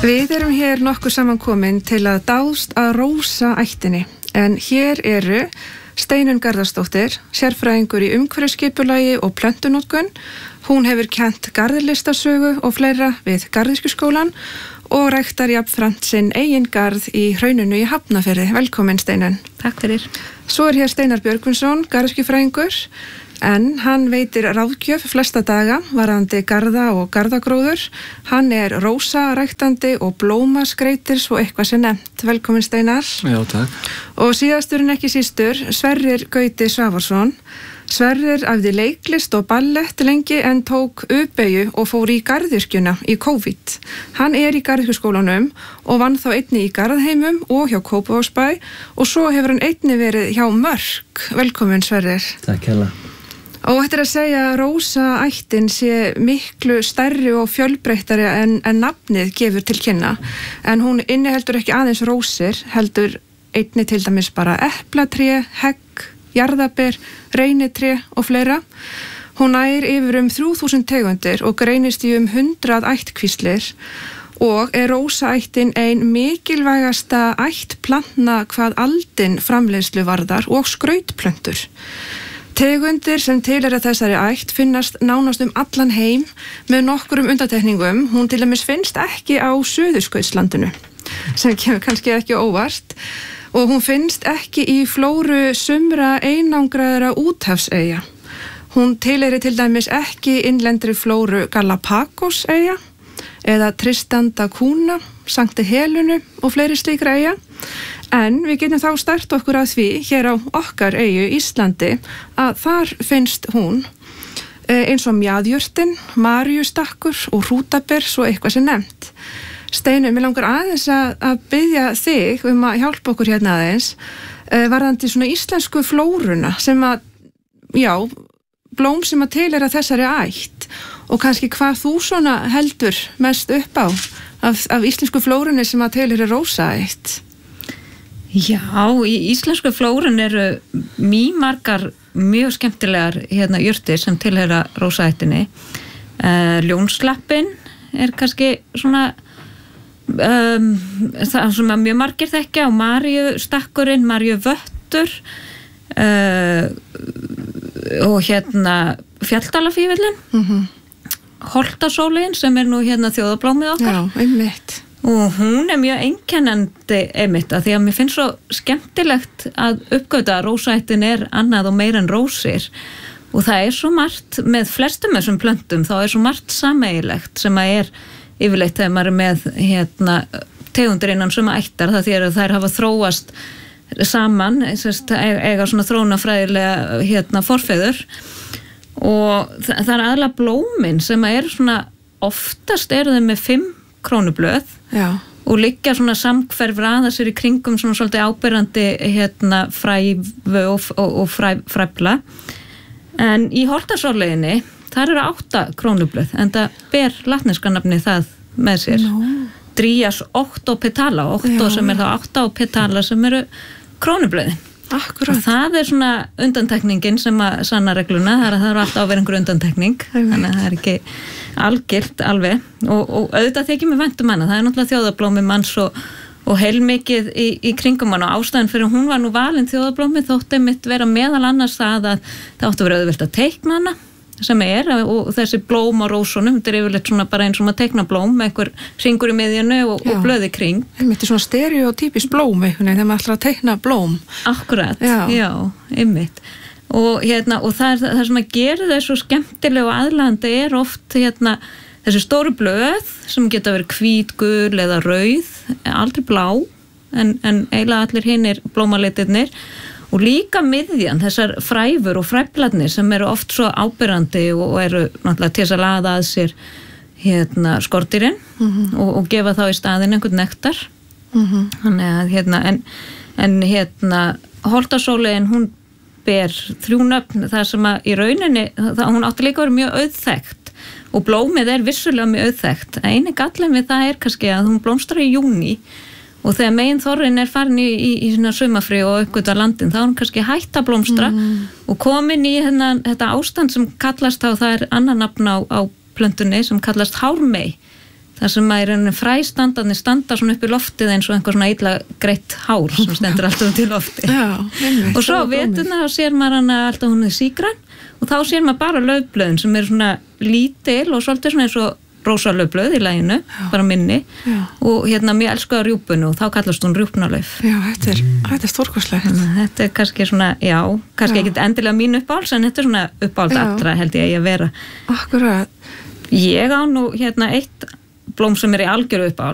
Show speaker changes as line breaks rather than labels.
Við erum hér nokkuð samankomin til að dást að rósa ættinni, en hér eru Steinunn Garðarsdóttir, sérfræðingur í umhverfisskipulagi og plöntunotkun. Hún hefur kennt garðlistasögu og fleira við Garðyrkjuskólann og ræktar jafnframt sinn eigin garð í Hrauninu í Hafnarfirði. Velkomin Steinunn.
Takk fyrir.
Svo hér Steinar Björgvinsson, garðyrkjufræðingur, en hann veitir ráðgjöf flesta daga varðandi garða og garðagróður. Hann rósaræktandi og blómaskreitir svo eitthvað sem nefnt. Velkomin Steinar.
Já, takk.
Og síðastur en ekki sístur, Sverrir Gauti Svavarsson. Sverrir æfði leiklist og ballett lengi en tók U-beygju og fór í garðyrkjuna í COVID. Hann í Garðyrkjuskólanum og vann þá einni í Garðheimum og hjá Kópavogsbæ og svo hefur hann einni verið hjá Mörk. Velkomin Sverrir.
Takk hella.
Og þetta að segja að rósaættin sé miklu stærri og fjölbreyttari en nafnið gefur til kynna. En hún inniheldur ekki aðeins rósir, heldur einni til dæmis bara eplatré, hegg, jarðaber, reynitré og fleira. Hún nær yfir 3000 tegundir og greinist í 100 ættkvíslir og rósaættin ein mikilvægasta ættplantna hvað aldin framleiðslu varðar og skrautplöntur. Tegundir sem tilheyra þessari ætt finnast nánast allan heim með nokkrum undantekningum. Hún til dæmis finnst ekki á Suðurskautslandinu, sem kemur kannski ekki óvart, og hún finnst ekki í flóru sumra einangraðra úthafseyja. Hún tilheyri til dæmis ekki innlendri flóru Galapagos-eyja eða Tristan da Cunha, Sankti Helenu og fleiri slíkra eyja. En við getum þá stært okkur að því hér á okkar eyju Íslandi að þar finnst hún eins og mjaðjurtin, marjustakkur og hrútaber svo eitthvað sem nefnt. Steinunn, mér langar aðeins að biðja þig að hjálpa okkur hérna aðeins varðandi svona íslensku flóruna sem blóm sem tilheyra þessari ætt og kannski hvað þú svona heldur mest upp á af íslensku flórunni sem tilheyra rósaætt.
Já, í íslensku flórun mýmargar mjög skemmtilegar jurtir sem tilheyra rósaættinni. Ljónslappin kannski svona það sem mjög margir þekkja og marjustakkurinn, marjuvöttur og fjalldalafífillin, holtasólin sem nú þjóðablómið okkar.
Já, einmitt.
Og hún mjög einkennandi einmitt að því að mér finnst svo skemmtilegt að uppgöta að rósaættin annað og meira en rósir og það svo margt með flestum þessum plöntum, þá svo margt sameiginlegt sem að yfirleitt þegar maður með tegundir innan sömu ættar, það þýðir að þær hafa þróast saman, eiga svona þróunafræðilega forfeður og það aðalega blómin sem að svona oftast þau með 5 krónublöð. Já. Og liggja svona samhverfur aðeins í kringum svona svolítið áberandi frævu og fræfla. En í holtasórleginni þar 8 krónublöð en það ber latneska nafni það með sér. Drías octopetala, sem þá 8 og petala sem krónublöðin.
Akkurat.
Og það svona undantekningin sem að sanna regluna, það alltaf að vera einhver undantekning, þannig að það ekki algilt alveg og auðvitað þykir mér vænt hana, það náttúrulega þjóðablómi manns og heilmikið í kringum hana og ástæðan fyrir hún var nú valin þjóðablómi þótti mitt vera meðal annars það átti að vera auðvelt að teikna hana sem og þessi blóm á rósunum, þetta yfirleitt svona bara eins og maður teikna blóm með einhver hringur í miðjunu og blöði kring.
Þetta svona stereotypist blóm þegar maður ætlar að teikna blóm.
Akkurat, já einmitt. Og það sem að gera þau svo skemmtilega og aðlaðandi oft þessi stóru blöð sem geta verið hvít, gul eða rauð, aldrei blá en eiginlega allir hinir blómalitirnir og líka miðjan, þessar fræfur og fræflarnir sem oft svo áberandi og náttúrulega til að laða að sér skordýrin og gefa þá í staðinn einhvern nektar. Þannig að holtasólin hún ber 3 nöfn þar sem að í rauninni hún átti líka að vera mjög auðþekkt og blómið vissulega mjög auðþekkt. Eini gallinn við það kannski að hún blómstrar í júní og þegar meginþorrin farin í svona sumarfrí og uppgötva landin þá hún kannski hætt að blómstra og komin í þetta ástand sem kallast það annar nafn á plöntunni sem kallast hármey. þar sem að fræstandarnir standa svona upp í loftið eins og einhver svona illa greitt hár sem stendur alltaf til lofti. Og svo veturna þá sér maður hana alltaf hún er sígræn og þá sér maður bara laufblöðin sem svona lítil og svolítið svona eins og rósa laufblöð í laginu, bara minni og mjög elskuða rjúpunu og þá kallast hún rjúpnalauf.
Já, þetta er stórkostlegt.
Þetta er kannski svona, kannski ekki endilega mín uppáhalds en þetta er svona uppáhald allra held ég að vera.
Akkurat.
Ég á nú eitt blóm sem er í algjöru uppáhalds